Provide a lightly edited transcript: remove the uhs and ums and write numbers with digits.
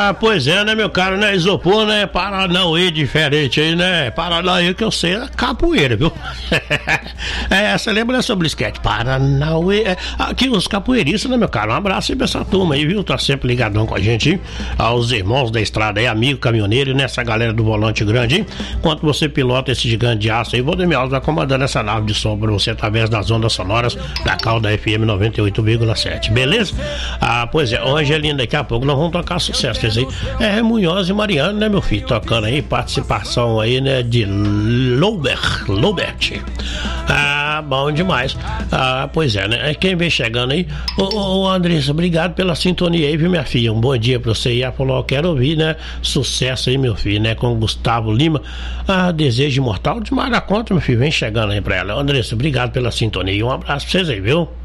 Pois é, né, meu caro, né? Isopor, né? Paranauê diferente aí, né? Paranauê que eu sei é capoeira, viu? Você lembra sobre o esquete? Paranauê. Aqui os capoeiristas, né, meu caro? Um abraço aí pra essa turma aí, viu? Tá sempre ligadão com a gente, hein? Aos irmãos da estrada aí, amigo caminhoneiro, nessa galera do volante grande, hein? Enquanto você pilota esse gigante de aço aí, Valdemir Alves vai comandando essa nave de som pra você através das ondas sonoras da Calda FM 98,7, beleza? Pois é, Angelina, daqui a pouco nós vamos tocar sucesso aí. Munhoz e Mariano, né, meu filho? Tocando aí, participação aí, né, de Loubert. Bom demais. Pois é, né? Quem vem chegando aí? Ô Andressa, obrigado pela sintonia aí, viu, minha filha? Um bom dia pra você. E ela falou, quero ouvir, né? Sucesso aí, meu filho, né? Com Gustavo Lima. Desejo imortal demais da conta, meu filho. Vem chegando aí pra ela. Andressa, obrigado pela sintonia. Um abraço pra vocês aí, viu?